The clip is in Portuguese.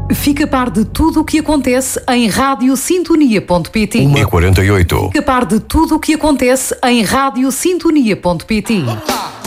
Fica a par de tudo o que acontece em radiosintonia.pt. 1h48. Fica a par de tudo o que acontece em radiosintonia.pt. Vamos lá!